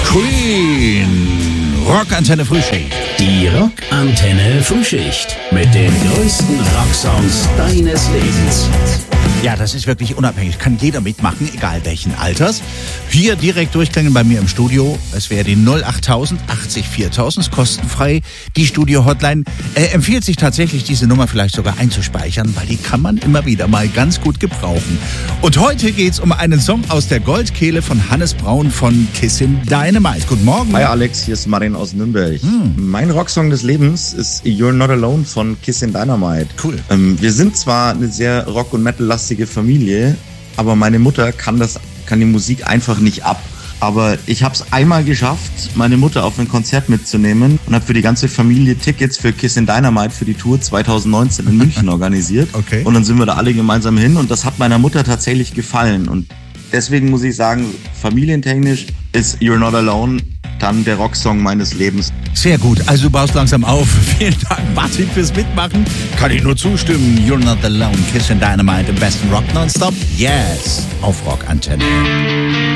Queen. Rockantenne Frühschicht. Die Rockantenne Frühschicht mit den größten Rocksongs deines Lebens. Ja, das ist wirklich unabhängig. Kann jeder mitmachen, egal welchen Alters. Hier direkt durchklingen bei mir im Studio. Es wäre die 08000 80 4000, ist kostenfrei. Die Studio-Hotline empfiehlt sich tatsächlich, diese Nummer vielleicht sogar einzuspeichern, weil die kann man immer wieder mal ganz gut gebrauchen. Und heute geht's um einen Song aus der Goldkehle von Hannes Braun von Kissin' Dynamite. Guten Morgen. Hi Alex, hier ist Martin aus Nürnberg. Mein Rocksong des Lebens ist You're Not Alone von Kissin' Dynamite. Cool. Wir sind zwar eine sehr Rock- und Metal-lastige Familie, aber meine Mutter kann die Musik einfach nicht ab. Aber ich habe es einmal geschafft, meine Mutter auf ein Konzert mitzunehmen und habe für die ganze Familie Tickets für Kissin' Dynamite für die Tour 2019 in München organisiert. Okay. Und dann sind wir da alle gemeinsam hin und das hat meiner Mutter tatsächlich gefallen. Und deswegen muss ich sagen, familientechnisch ist You're Not Alone dann der Rocksong meines Lebens. Sehr gut, also du baust langsam auf. Vielen Dank, Martin, fürs Mitmachen. Kann ich nur zustimmen. You're Not Alone, Kissin' Dynamite im besten Rock nonstop. Yes, auf Rockantenne.